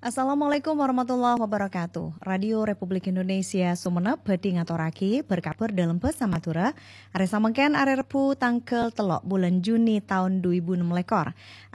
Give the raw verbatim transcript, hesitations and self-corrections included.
Assalamualaikum warahmatullahi wabarakatuh. Radio Republik Indonesia Sumenep badhe ngaturake berkabar dalam basa Madura. Are samengken are Rebu tanggal telok bulan Juni tahun dua ribu enam lekor.